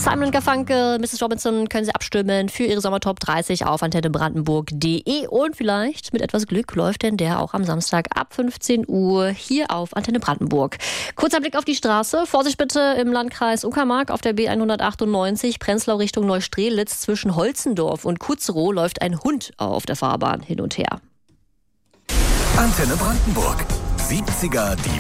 Simon & Garfunkel, Mrs. Robinson können Sie abstimmen für Ihre Sommertop 30 auf antennebrandenburg.de und vielleicht mit etwas Glück läuft denn der auch am Samstag ab 15 Uhr hier auf Antenne Brandenburg. Kurzer Blick auf die Straße. Vorsicht bitte im Landkreis Uckermark auf der B198 Prenzlau Richtung Neustrelitz zwischen Holzendorf und Kutzerow läuft ein Hund auf der Fahrbahn hin und her. Antenne Brandenburg. 70er, die